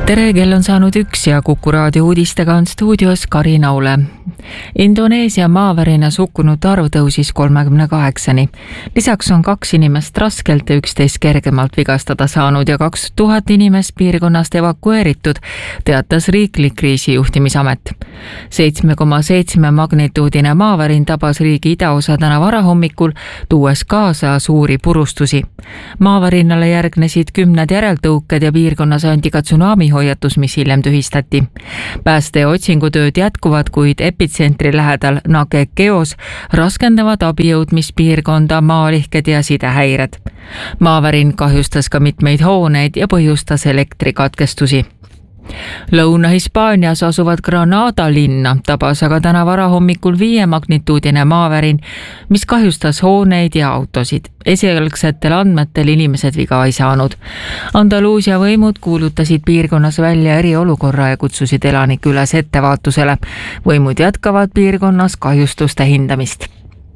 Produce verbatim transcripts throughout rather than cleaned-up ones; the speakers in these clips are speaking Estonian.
tere, kell on saanud üks ja Kuku raadio uudistega on stuudios Kari Naule. Indoneesia maavärina hukkunute arv tõusis kolmekümne kaheksani. Lisaks on kaks inimest raskelt ja üksteist kergemalt vigastada saanud ja kaks tuhat inimest piirkonnast evakueeritud, teatas riiklik kriisijuhtimisamet. seitsme koma seitsme magnituudine maavärin tabas riigi idaosa täna varahommikul, tuues kaasa suuri purustusi. Maavarinnale järgnesid kümned järeltõuked ja piirkonnas anti ka tsunami hoiatus, mis hiljem tühistati. Pääste- ja otsingutööd jätkuvad, kuid epitsentri lähedal Nagekeos raskendavad abijõudmispiirkonda maalihked ja sidehäired. Maavärin kahjustas ka mitmeid hooneid ja põhjustas elektrikatkestusi. Lõuna-Hispaanias asuvad Granada linna tabas aga täna varahommikul viie magnituudine maavärin, mis kahjustas hooneid ja autosid. Esialgsetel andmetel inimesed viga ei saanud. Andaluusia võimud kuulutasid piirkonnas välja eriolukorra ja kutsusid elanikke üles ettevaatusele. Võimud jätkavad piirkonnas kahjustuste hindamist.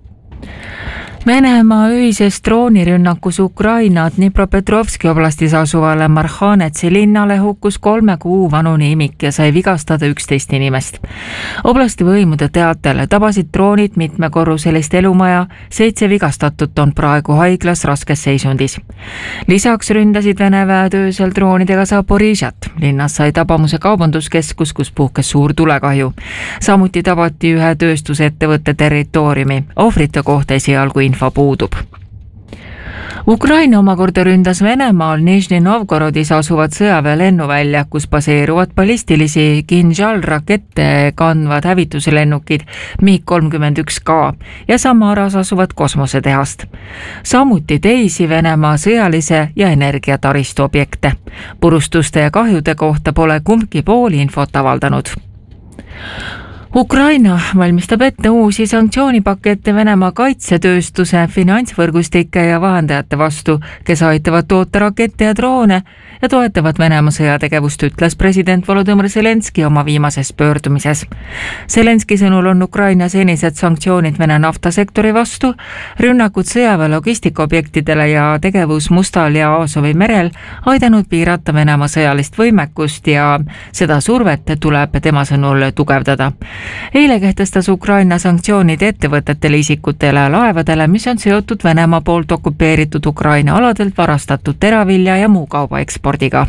Venemaa öises droonirünnakus Ukraina Dnipropetrovski oblastis asuvale Marhanetsi linnale hukkus kolme kuu vanune imik ja sai vigastada üksteist inimest. Oblasti võimude teatel tabasid droonid mitmekorruselist elumaja, seitse vigastatut on praegu haiglas raskes seisundis. Lisaks ründasid Vene väed öösel droonidega Zaporižjat. Linnas sai tabamuse kaubanduskeskus, kus puhkes suur tulekahju. Samuti tabati ühe tööstusettevõtte territooriumi. Ohvrite kohta esialgu info puudub. Ukraina omakorda ründas Venemaal Nižni Novgorodis asuvad sõjaväe lennuvälja, kus baseeruvad ballistilisi Kinžal-rakette kandvad hävituslennukid MiG kolmkümmend üks K ja Samaras asuvad kosmosetehast. Samuti teisi Venemaa sõjalise ja energiataristu objekte. Purustuste ja kahjude kohta pole kumbki pool infot avaldanud. Ukraina valmistab ette uusi sanktsioonipakette Venemaa kaitsetööstuse, finantsvõrgustike ja vahendajate vastu, kes aitavad toota rakette ja droone ja toetavad Venemaa sõjategevust, ütles president Volodõmõr Zelenski oma viimases pöördumises. Zelenski sõnul on Ukraina senised sanktsioonid Vene naftasektori vastu, rünnakud sõjaväe logistikaobjektidele ja tegevus Mustal ja Aasovi merel aidanud piirata Venemaa sõjalist võimekust ja seda survet tuleb tema sõnul tugevdada. Eile kehtestas Ukraina sanktsioonid ettevõtetele, isikutele ja laevadele, mis on seotud Venemaa poolt okupeeritud Ukraina aladelt varastatud teravilja ja muu kauba ekspordiga.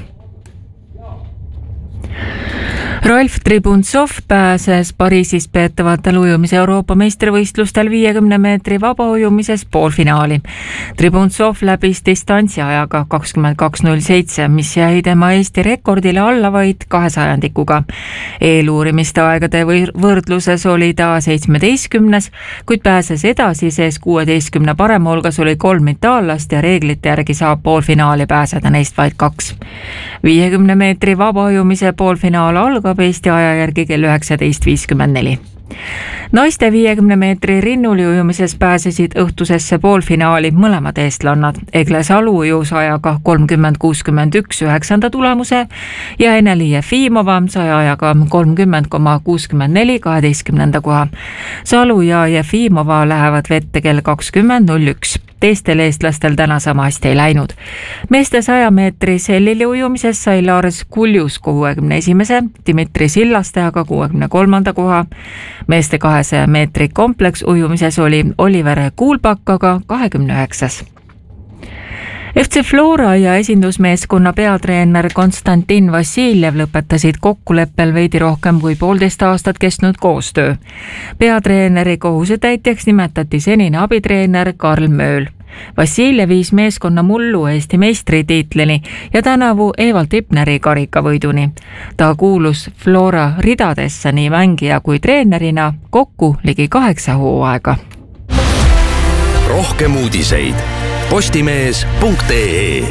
Ralf Tribuntsov pääses Pariisis peetavatel ujumise Euroopa meistrivõistlustel viiekümne meetri vabaujumises poolfinaali. Tribuntsov läbis distantsiajaga kakskümmend kaks null seitse, mis jäi tema Eesti rekordile alla vaid kahe sajandikuga. Eeluurimiste aegade võrdluses oli ta seitsmeteistkümnes, kuid pääses edasi, sees kuueteistkümne parema hulgas oli kolm itaallast ja reeglite järgi saab poolfinaali pääseda neist vaid kaks. viiekümne meetri vabaujumise poolfinaal algab Eesti aja järgi kell üheksateist viiskümmend neli. Naiste viiekümne meetri rinnuli ujumises pääsesid õhtusesse poolfinaali mõlemad eestlannad. Egle Salu ujus ajaga kolmkümmend kuuskümmend üks üheksanda tulemuse ja Ene-Li Jefimova sai ajaga kolmkümmend koma kuuskümmend neli kaheteistkümnenda koha. Salu ja Jefimova lähevad vette kell kakskümmend null üks. Teistel eestlastel täna sama hästi ei läinud. Meeste saja meetri sellili ujumises sai Lars Kuljus kuuekümne esimese, Dimitri Sillaste aga kuuekümne kolmanda koha. Meeste kahesaja meetri kompleks ujumises oli Oliver Kuulpak aga kahekümne üheksas. F C Flora ja esindusmeeskonna peatreener Konstantin Vassiljev lõpetasid kokkuleppel veidi rohkem kui poolteist aastat kestnud koostöö. Peatreeneri kohusetäitjaks nimetati senine abitreener Karl Mööl. Vassiljev viis meeskonna mullu Eesti meistritiitlini ja tänavu Evald Tipneri karikavõiduni. Ta kuulus Flora ridadesse nii mängija kui treenerina kokku ligi kaheksa hooaega. Rohkem uudiseid postimees punkt ee.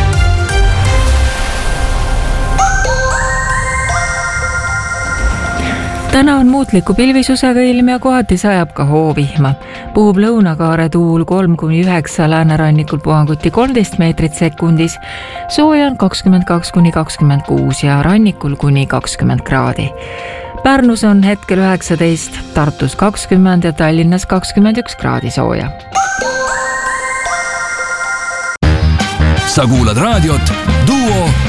Täna on muutliku pilvisusega ilm ja kohati sajab ka hoovihma. Puhub lõunakaare tuul kolm kuni üheksa, läänerannikul puhanguti kolmteist meetrit sekundis. Sooja on kakskümmend kaks kuni kakskümmend kuus ja rannikul kuni kakskümmend kraadi. Pärnus on hetkel üheksateist, Tartus kakskümmend ja Tallinnas kakskümmend üks kraadi sooja. Sa kuulad raadiot Duo